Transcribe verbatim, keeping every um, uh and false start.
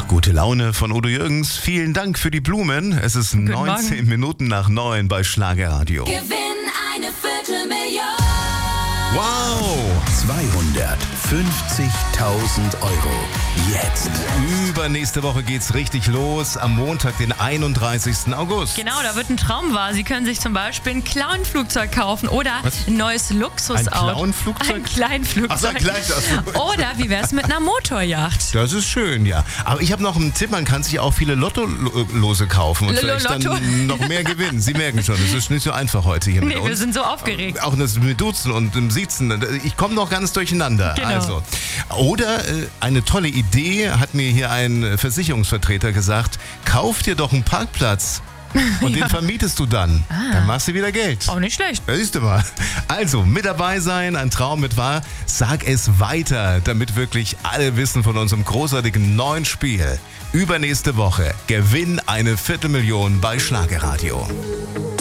Ach, gute Laune von Udo Jürgens. Vielen Dank für die Blumen. Es ist Guten neunzehn Morgen. Minuten nach neun bei Schlagerradio. Gewinn eine Viertelmillion. Wow! zweihundertfünfzigtausend Euro. Jetzt. Übernächste Woche geht's richtig los. Am Montag, den einunddreißigsten August. Genau, da wird ein Traum wahr. Sie können sich zum Beispiel ein Clown-Flugzeug kaufen oder Was? ein neues Luxusauto. Ein Clown-Flugzeug? Ein Kleinflugzeug. Ach so, ein Kleid- Oder wie wär's mit einer Motorjacht? Das ist schön, ja. Aber ich habe noch einen Tipp, man kann sich auch viele Lotto-Lose kaufen und L- vielleicht Lotto? dann noch mehr gewinnen. Sie merken schon, es ist nicht so einfach heute hier mit Nee, uns. wir sind so aufgeregt. Auch das mit Duzen und dem Siezen. Ich komme noch ganz durcheinander. Genau. Also. Oder äh, eine tolle Idee, hat mir hier ein Versicherungsvertreter gesagt, kauf dir doch einen Parkplatz und den vermietest du dann. Dann machst du wieder Geld. Auch nicht schlecht. Da siehst du mal. Also, mit dabei sein, ein Traum mit wahr. Sag es weiter, damit wirklich alle wissen von unserem großartigen neuen Spiel. Übernächste Woche gewinn eine Viertelmillion bei Schlagerradio.